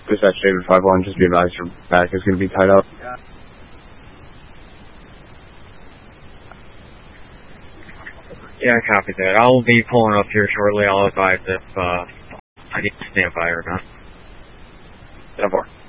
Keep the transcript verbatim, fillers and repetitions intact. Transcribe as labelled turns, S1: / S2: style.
S1: Dispatch David five one, just be advised your back is going to be tied up.
S2: Yeah. Yeah, copy that. I'll be pulling up here shortly. I'll advise if uh, I need to stand by or not.
S1: ten four.